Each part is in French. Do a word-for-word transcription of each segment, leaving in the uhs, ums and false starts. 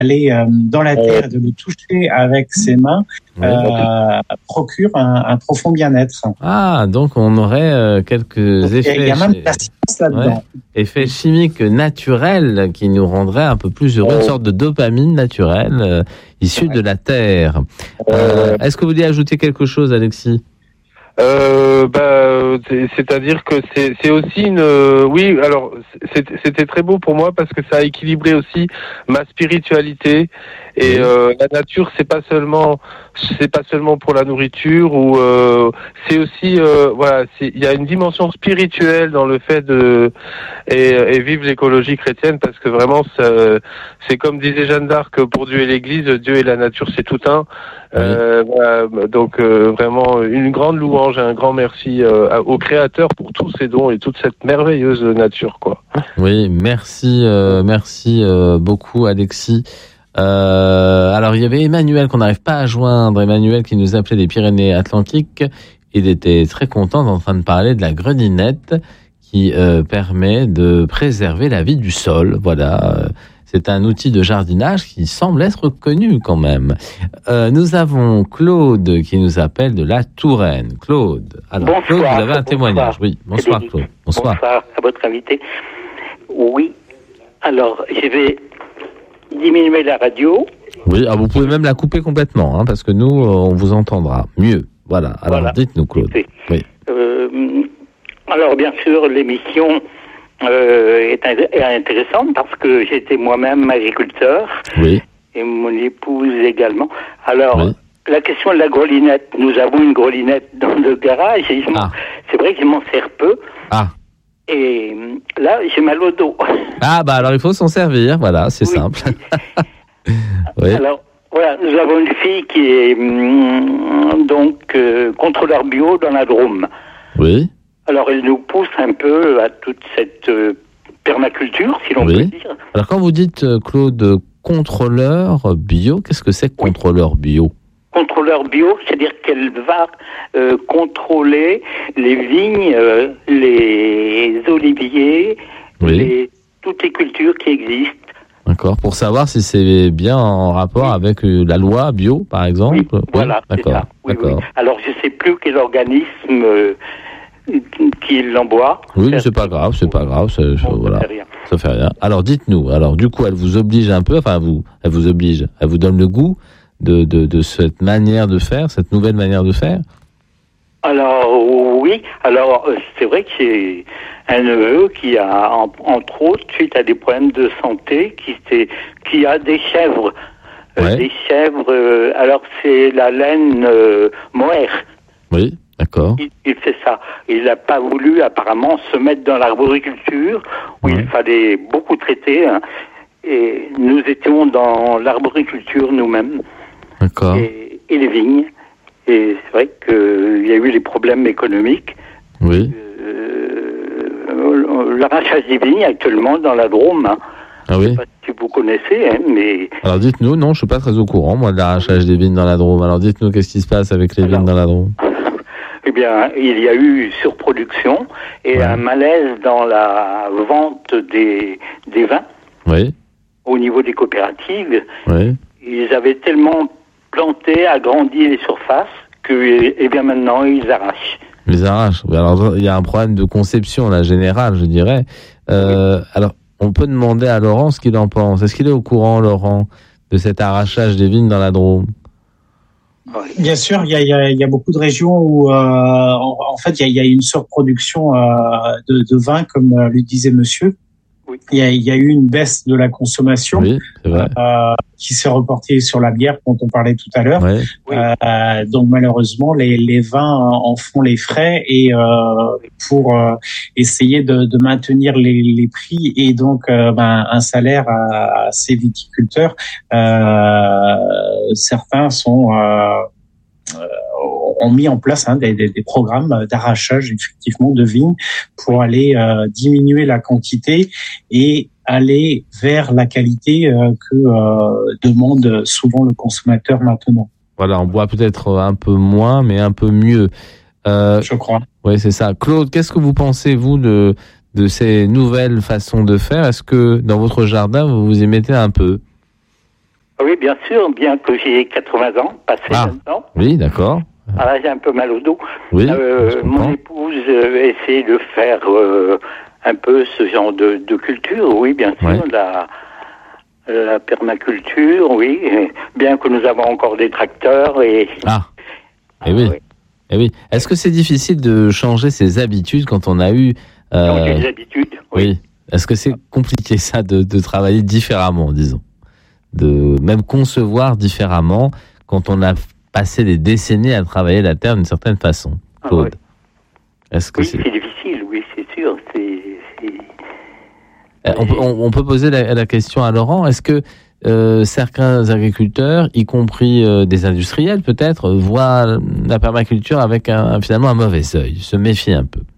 d'aller euh, dans la terre et de le toucher avec ses mains oui. euh, procure un, un profond bien-être. Ah, donc on aurait euh, quelques donc, effets... Il y a même de la science là-dedans. Ouais, effets chimiques naturels qui nous rendraient un peu plus heureux, une sorte de dopamine naturelle euh, issue ouais. de la terre. Euh, est-ce que vous voulez ajouter quelque chose, Alexis ? Euh, bah, c'est, c'est-à-dire que c'est, c'est aussi une, euh, oui, alors c'était, c'était très beau pour moi parce que ça a équilibré aussi ma spiritualité et euh, la nature, c'est pas seulement, c'est pas seulement pour la nourriture ou euh, c'est aussi, euh, voilà, il y a une dimension spirituelle dans le fait de et, et vivre l'écologie chrétienne parce que vraiment, ça, c'est comme disait Jeanne d'Arc pour Dieu et l'Église, Dieu et la nature, c'est tout un. Euh, voilà, donc euh, vraiment une grande louange et un grand merci euh, au Créateur pour tous ses dons et toute cette merveilleuse nature, quoi. Oui, merci, euh, merci euh, beaucoup, Alexis. Euh, alors il y avait Emmanuel qu'on n'arrive pas à joindre, Emmanuel qui nous appelait des Pyrénées-Atlantiques. Il était très content en train de parler de la greninette qui euh, permet de préserver la vie du sol. Voilà. C'est un outil de jardinage qui semble être connu quand même. Euh, nous avons Claude qui nous appelle de la Touraine. Claude, alors bonsoir, Claude, vous avez un bonsoir. témoignage. Oui, bonsoir Frédéric. Claude. Bonsoir. Bonsoir à votre invité. Oui, alors je vais diminuer la radio. Oui, alors vous pouvez même la couper complètement, hein, parce que nous, on vous entendra mieux. Voilà, alors voilà. Dites-nous Claude. Oui. Euh, alors bien sûr, l'émission... Euh, est, est intéressante parce que j'étais moi-même agriculteur oui. et mon épouse également. Alors, oui. la question de la grelinette, nous avons une grelinette dans le garage et ah. c'est vrai que je m'en sers peu. Ah. Et là, j'ai mal au dos. Ah bah alors il faut s'en servir, voilà, c'est oui. simple. oui. Alors, voilà, nous avons une fille qui est hum, donc euh, contrôleur bio dans la Drôme. Oui. Alors, elle nous pousse un peu à toute cette euh, permaculture, si l'on oui. peut dire. Alors, quand vous dites, Claude, contrôleur bio, qu'est-ce que c'est que contrôleur bio ? Contrôleur bio, c'est-à-dire qu'elle va euh, contrôler les vignes, euh, les oliviers, oui. les, toutes les cultures qui existent. D'accord, pour savoir si c'est bien en rapport oui. avec la loi bio, par exemple. Oui, oui. Voilà, d'accord. c'est ça. Oui, d'accord. Oui. Alors, je ne sais plus quel organisme... Euh, qui l'envoie. Oui, mais c'est pas grave, c'est pas grave, c'est, bon, voilà. Ça fait rien. Ça fait rien. Alors, dites-nous, alors, du coup, elle vous oblige un peu, enfin, vous, elle vous oblige, elle vous donne le goût de, de, de cette manière de faire, cette nouvelle manière de faire? Alors, oui, alors, c'est vrai que j'ai un neveu qui a, entre autres, suite à des problèmes de santé, qui, qui a des chèvres. Ouais. Euh, des chèvres, euh, alors, c'est la laine euh, mohair. Oui. D'accord. Il, il fait ça. Il n'a pas voulu apparemment se mettre dans l'arboriculture où ouais. il fallait beaucoup traiter. Hein, et nous étions dans l'arboriculture nous-mêmes. D'accord. Et, et les vignes. Et c'est vrai qu'il y a eu des problèmes économiques. Oui. Euh, l'arrachage des vignes actuellement dans la Drôme. Hein. Ah oui. Je ne sais pas si vous connaissez, hein, mais... Alors dites-nous, non, je ne suis pas très au courant, moi, de l'arrachage des vignes dans la Drôme. Alors dites-nous, qu'est-ce qui se passe avec les Alors, vignes dans la Drôme? Eh bien, il y a eu surproduction et ouais. un malaise dans la vente des, des vins. Oui. Au niveau des coopératives. Oui. Ils avaient tellement planté, agrandi les surfaces que, eh bien, maintenant, ils arrachent. Ils arrachent. Alors, il y a un problème de conception, là, général, je dirais. Euh, oui. Alors, on peut demander à Laurent ce qu'il en pense. Est-ce qu'il est au courant, Laurent, de cet arrachage des vignes dans la Drôme? Bien sûr, il y a, il y a, il y a beaucoup de régions où, euh, en, en fait, il y a, il y a une surproduction euh, de, de vin, comme euh, le disait monsieur. Oui. Il y a, il y a eu une baisse de la consommation oui, c'est vrai. Euh, qui s'est reportée sur la bière, dont on parlait tout à l'heure. Oui. Euh, donc malheureusement, les, les vins en font les frais et euh, pour euh, essayer de, de maintenir les, les prix et donc euh, ben, un salaire à, à ces viticulteurs, euh, certains sont euh, euh, ont mis en place hein, des, des, des programmes d'arrachage effectivement de vignes pour aller euh, diminuer la quantité et aller vers la qualité euh, que euh, demande souvent le consommateur maintenant. Voilà, on boit peut-être un peu moins, mais un peu mieux. Euh, Je crois. Oui, c'est ça. Claude, qu'est-ce que vous pensez, vous, de, de ces nouvelles façons de faire? Est-ce que dans votre jardin, vous vous y mettez un peu? Oui, bien sûr, bien que j'ai quatre-vingts ans, passé Ah. maintenant. Oui, d'accord. Ah, là, j'ai un peu mal au dos. Oui, Euh, je comprends. mon épouse euh, essaie de faire euh, un peu ce genre de, de culture, oui, bien sûr, Ouais. la, la permaculture, oui, et bien que nous avons encore des tracteurs et... Ah, Ah, eh oui. Eh oui. Est-ce que c'est difficile de changer ses habitudes quand on a eu... euh, Donc, des habitudes, oui. oui. Est-ce que c'est compliqué ça de, de travailler différemment, disons, de même concevoir différemment quand on a passé des décennies à travailler la terre d'une certaine façon, Claude? Ah, oui. Est-ce que Oui, c'est... c'est difficile, oui, c'est sûr. C'est, c'est... Eh, On, peut, on, on peut poser la, la question à Laurent. Est-ce que euh, certains agriculteurs, y compris euh, des industriels peut-être, voient la permaculture avec un, finalement un mauvais œil, se méfient un peu?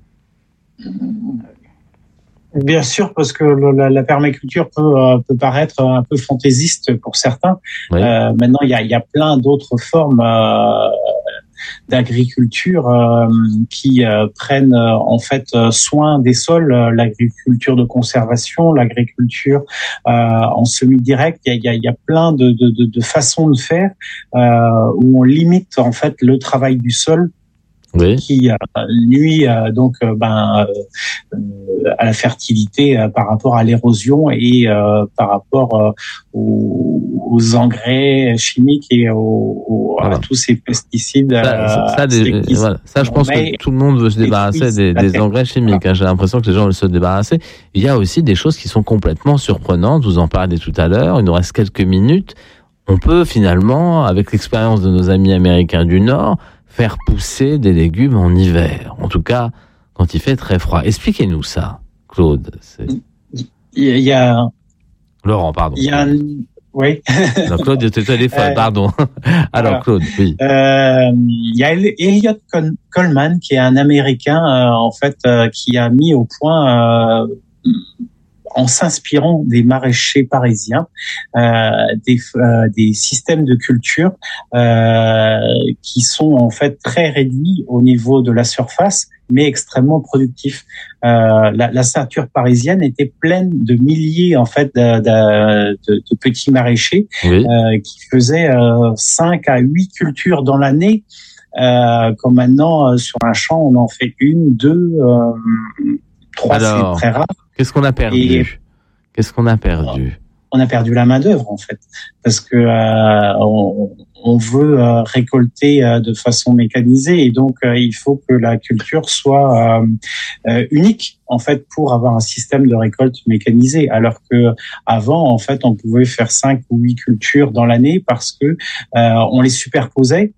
Bien sûr, parce que le, la, la permaculture peut, euh, peut paraître un peu fantaisiste pour certains. Oui. Euh, maintenant, il y a, il y a plein d'autres formes euh, d'agriculture euh, qui euh, prennent euh, en fait euh, soin des sols. Euh, l'agriculture de conservation, l'agriculture euh, en semi-direct. Il y a, il y a, il y a plein de, de, de, de façons de faire euh, où on limite en fait le travail du sol. Oui. Qui euh, nuit euh, donc euh, ben euh, à la fertilité euh, par rapport à l'érosion et euh, par rapport euh, aux, aux engrais chimiques et aux, aux, Voilà. à tous ces pesticides. Ça, ça, ça, des, voilà. ça je pense que tout le monde veut se débarrasser des, des engrais chimiques. Hein. J'ai l'impression que les gens veulent se débarrasser. Il y a aussi des choses qui sont complètement surprenantes. Vous en parlez tout à l'heure. Il nous reste quelques minutes. On peut finalement, avec l'expérience de nos amis américains du Nord, faire pousser des légumes en hiver. En tout cas, quand il fait très froid. Expliquez-nous ça, Claude. C'est... Il y a... Laurent, pardon. Il y a un... Oui. Non, Claude était au téléphone, euh, pardon. Alors, Claude, oui. Euh, il y a Elliot Coleman, qui est un Américain, euh, en fait, euh, qui a mis au point... Euh, en s'inspirant des maraîchers parisiens, euh, des, euh, des systèmes de culture euh, qui sont en fait très réduits au niveau de la surface, mais extrêmement productifs. Euh, la, la ceinture parisienne était pleine de milliers en fait de, de, de, de petits maraîchers oui. euh, qui faisaient euh, cinq à huit cultures dans l'année. Euh, comme maintenant euh, sur un champ, on en fait une, deux, euh, trois, Alors, c'est très rare. Qu'est-ce qu'on a perdu Et Qu'est-ce qu'on a perdu On a perdu la main d'œuvre en fait, parce que euh, on, on veut euh, récolter euh, de façon mécanisée et donc euh, il faut que la culture soit euh, euh, unique en fait pour avoir un système de récolte mécanisé. Alors que avant en fait on pouvait faire cinq ou huit cultures dans l'année parce que euh, on les superposait.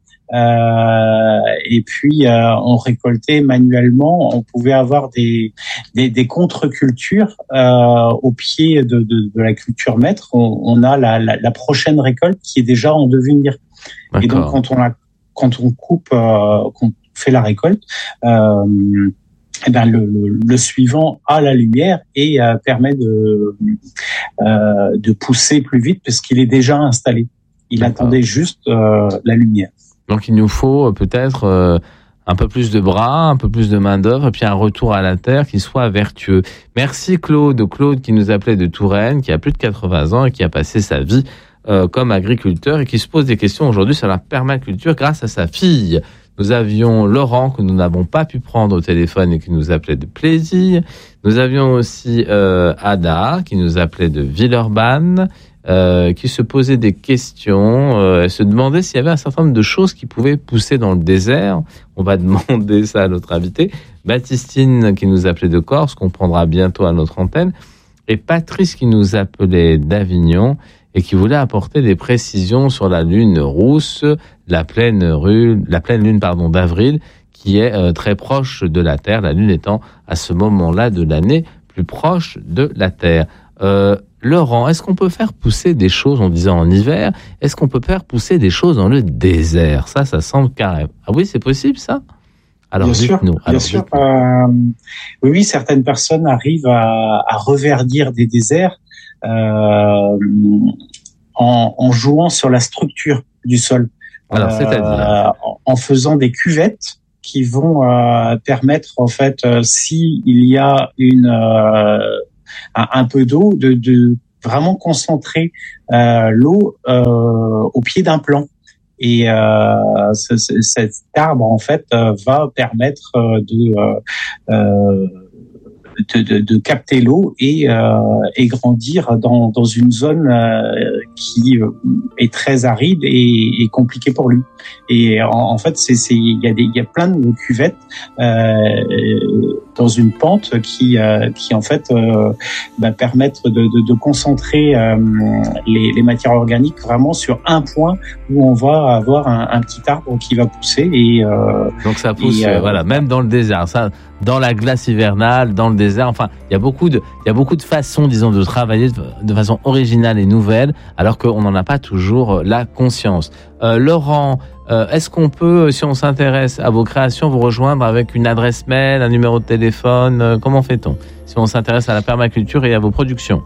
Euh, et puis euh, on récoltait manuellement. On pouvait avoir des des, des contre-cultures euh, au pied de, de, de la culture maître. On, on a la, la, la prochaine récolte qui est déjà en devenir. D'accord. Et donc quand on la, quand on coupe, euh, qu'on fait la récolte, euh, eh ben le, le, le suivant a la lumière et euh, permet de euh, de pousser plus vite parce qu'il est déjà installé. Il D'accord. attendait juste euh, la lumière. Donc il nous faut peut-être euh, un peu plus de bras, un peu plus de main-d'œuvre, et puis un retour à la terre qui soit vertueux. Merci Claude, Claude qui nous appelait de Touraine, qui a plus de quatre-vingts ans et qui a passé sa vie euh, comme agriculteur et qui se pose des questions aujourd'hui sur la permaculture grâce à sa fille. Nous avions Laurent que nous n'avons pas pu prendre au téléphone et qui nous appelait de Plaisir. Nous avions aussi euh, Ada qui nous appelait de Villeurbanne. Euh, qui se posait des questions, euh, elle se demandait s'il y avait un certain nombre de choses qui pouvaient pousser dans le désert. On va demander ça à notre invité. Baptistine qui nous appelait de Corse, qu'on prendra bientôt à notre antenne, et Patrice qui nous appelait d'Avignon et qui voulait apporter des précisions sur la lune rousse, la pleine, rue, la pleine lune pardon, d'avril, qui est euh, très proche de la Terre, la lune étant à ce moment-là de l'année plus proche de la Terre. Euh, Laurent, est-ce qu'on peut faire pousser des choses, on disait en hiver, est-ce qu'on peut faire pousser des choses dans le désert ? Ça, ça semble carré. Ah oui, c'est possible ça ? Alors, bien sûr, dites-nous. Alors, bien sûr. Euh, oui, certaines personnes arrivent à, à reverdir des déserts euh, en, en jouant sur la structure du sol. Alors, euh, c'est-à-dire en, en faisant des cuvettes qui vont euh, permettre, en fait, euh, s'il y a une... Euh, un peu d'eau, de, de vraiment concentrer euh, l'eau euh, au pied d'un plan. Et euh, ce, ce, cet arbre en fait euh, va permettre euh, de, euh, euh, de, de de capter l'eau et euh, et grandir dans dans une zone euh, qui est très aride et, et compliquée pour lui. Et en, en fait c'est c'est il y a des il y a plein de cuvettes euh, dans une pente qui euh, qui en fait euh, bah, permettent de, de, de concentrer euh, les, les matières organiques vraiment sur un point où on va avoir un, un petit arbre qui va pousser et euh, donc ça pousse et, euh, euh, voilà même dans le désert, ça dans la glace hivernale, dans le désert, enfin il y a beaucoup de il y a beaucoup de façons disons de travailler de, de façon originale et nouvelle alors qu'on n'en a pas toujours la conscience. Euh, Laurent, Euh, est-ce qu'on peut, si on s'intéresse à vos créations, vous rejoindre avec une adresse mail, un numéro de téléphone? euh, Comment fait-on si on s'intéresse à la permaculture et à vos productions?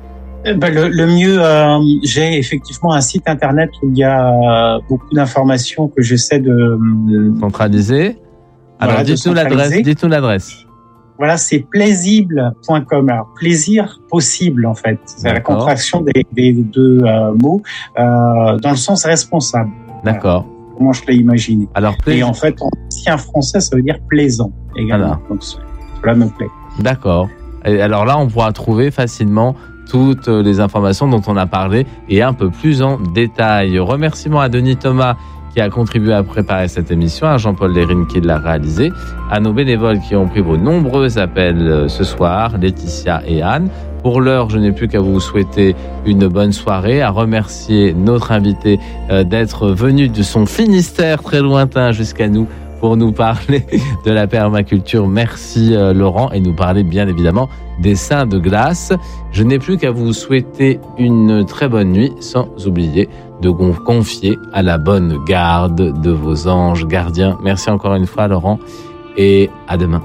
Eh ben, le, le mieux, euh, j'ai effectivement un site internet où il y a euh, beaucoup d'informations que j'essaie de, de centraliser. Alors voilà, dites-nous l'adresse. Dites-nous l'adresse. Voilà, c'est plaisible point com. Alors, plaisir possible, en fait. C'est D'accord. la contraction des, des deux euh, mots euh, dans le sens responsable. D'accord. Voilà. Comment je l'ai imaginé. Alors, pla- Et en fait, en ancien français, ça veut dire plaisant également. Voilà. Donc, cela me plaît. D'accord. Et alors là, on pourra trouver facilement toutes les informations dont on a parlé et un peu plus en détail. Remerciements à Denis Thomas qui a contribué à préparer cette émission, à Jean-Paul Lérine qui l'a réalisé, à nos bénévoles qui ont pris vos nombreux appels ce soir, Laetitia et Anne. Pour l'heure, je n'ai plus qu'à vous souhaiter une bonne soirée, à remercier notre invité euh, d'être venu de son Finistère très lointain jusqu'à nous pour nous parler de la permaculture. Merci euh, Laurent, et nous parler bien évidemment des seins de glace. Je n'ai plus qu'à vous souhaiter une très bonne nuit, sans oublier de vous confier à la bonne garde de vos anges gardiens. Merci encore une fois Laurent, et à demain.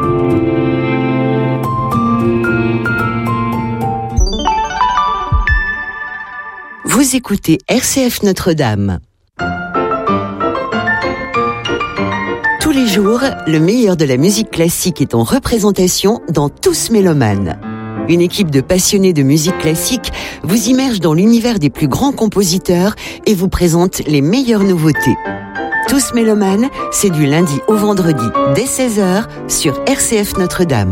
Vous écoutez R C F Notre-Dame. Tous les jours, le meilleur de la musique classique est en représentation dans Tous Mélomanes. Une équipe de passionnés de musique classique vous immerge dans l'univers des plus grands compositeurs et vous présente les meilleures nouveautés. Tous Mélomanes, c'est du lundi au vendredi dès seize heures sur R C F Notre-Dame.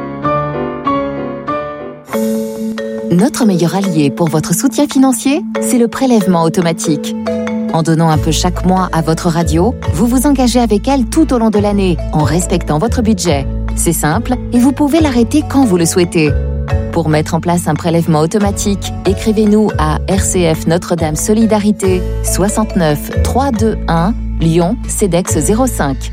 Notre meilleur allié pour votre soutien financier, c'est le prélèvement automatique. En donnant un peu chaque mois à votre radio, vous vous engagez avec elle tout au long de l'année, en respectant votre budget. C'est simple et vous pouvez l'arrêter quand vous le souhaitez. Pour mettre en place un prélèvement automatique, écrivez-nous à R C F Notre-Dame Solidarité, soixante-neuf trois cent vingt-et-un, Lyon, CEDEX zéro cinq.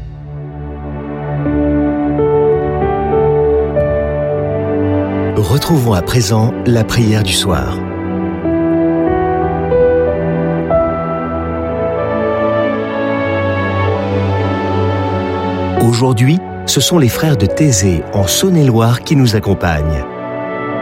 Retrouvons à présent la prière du soir. Aujourd'hui, ce sont les frères de Thésée en Saône-et-Loire qui nous accompagnent.